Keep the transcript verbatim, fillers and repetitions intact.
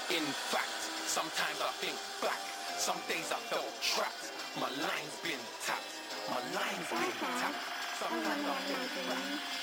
In fact, sometimes I think back. Some days I felt trapped. My line's been tapped. My line's been tapped. Sometimes I think back.